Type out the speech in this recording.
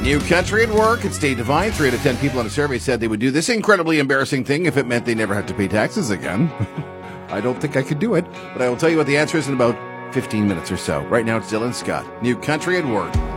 New country at work. It's Dave Devine. 3 out of 10 people on a survey said they would do this incredibly embarrassing thing if it meant they never had to pay taxes again. I don't think I could do it, but I will tell you what the answer is in about 15 minutes or so. Right now, it's Dylan Scott. New country at work.